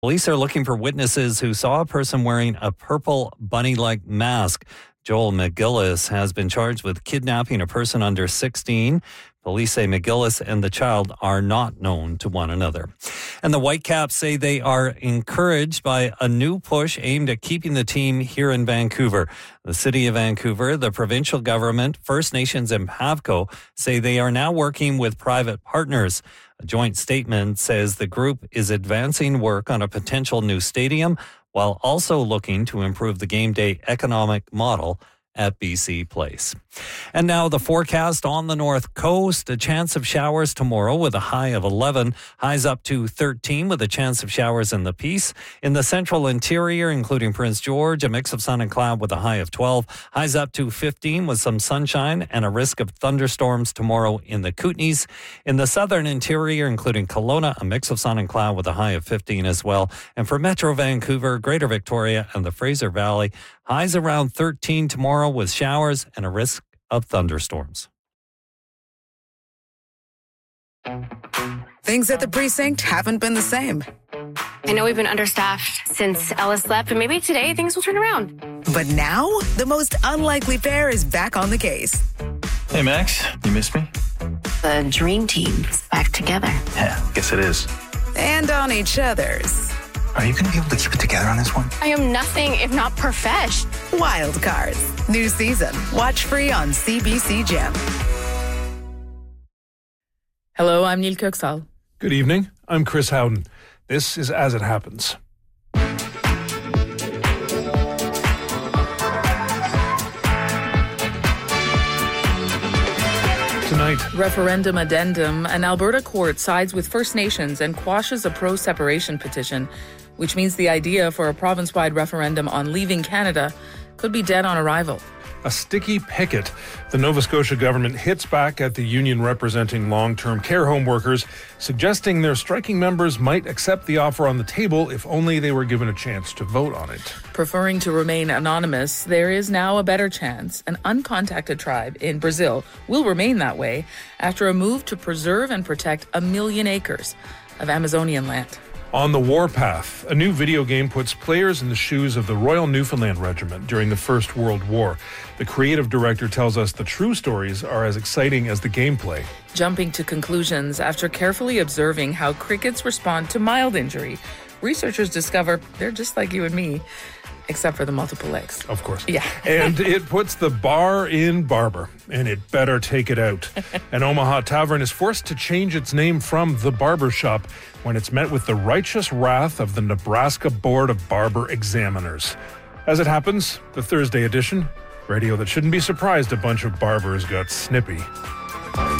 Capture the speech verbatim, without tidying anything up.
Police are looking for witnesses who saw a person wearing a purple bunny-like mask. Joel McGillis has been charged with kidnapping a person under sixteen. Police say McGillis and the child are not known to one another. And the Whitecaps say they are encouraged by a new push aimed at keeping the team here in Vancouver. The City of Vancouver, the provincial government, First Nations and PAVCO say they are now working with private partners. A joint statement says the group is advancing work on a potential new stadium while also looking to improve the game day economic model at B C Place. And now the forecast on the North Coast. A chance of showers tomorrow with a high of eleven. Highs up to thirteen with a chance of showers in the Peace. In the central interior, including Prince George, a mix of sun and cloud with a high of twelve. Highs up to fifteen with some sunshine and a risk of thunderstorms tomorrow in the Kootenays. In the southern interior, including Kelowna, a mix of sun and cloud with a high of fifteen as well. And for Metro Vancouver, Greater Victoria, and the Fraser Valley, highs around thirteen tomorrow with showers and a risk of thunderstorms. Things at the precinct haven't been the same. I know we've been understaffed since Ellis left, but maybe today things will turn around. But now, the most unlikely pair is back on the case. Hey, Max, you missed me? The dream team is back together. Yeah, guess it is. And on each other's. Are you going to be able to keep it together on this one? I am nothing if not profesh. Wild Cards. New season. Watch free on C B C Gem. Hello, I'm Neil Kirksall. Good evening. I'm Chris Howden. This is As It Happens. Tonight, referendum addendum. An Alberta court sides with First Nations and quashes a pro-separation petition, which means the idea for a province-wide referendum on leaving Canada could be dead on arrival. a sticky picket. The Nova Scotia government hits back at the union representing long-term care home workers, suggesting their striking members might accept the offer on the table if only they were given a chance to vote on it. Preferring to remain anonymous, there is now a better chance an uncontacted tribe in Brazil will remain that way after a move to preserve and protect a million acres of Amazonian land. On the Warpath, a new video game puts players in the shoes of the Royal Newfoundland Regiment during the First World War. The creative director tells us the true stories are as exciting as the gameplay. Jumping to conclusions after carefully observing how crickets respond to mild injury, researchers discover they're just like you and me, except for the multiple legs. Of course. Yeah. And it puts the bar in Barber, and it better take it out. An Omaha tavern is forced to change its name from The Barber Shop when it's met with the righteous wrath of the Nebraska Board of Barber Examiners. As it happens, the Thursday edition, radio that shouldn't be surprised a bunch of barbers got snippy.